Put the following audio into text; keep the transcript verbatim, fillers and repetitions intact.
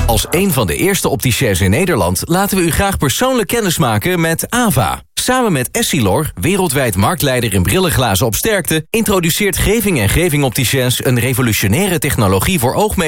Als een van de eerste opticiens in Nederland laten we u graag persoonlijk kennismaken met AVA. Samen met Essilor, wereldwijd marktleider in brillenglazen op sterkte, introduceert Geving en Geving Opticiens een revolutionaire technologie voor oogmetingen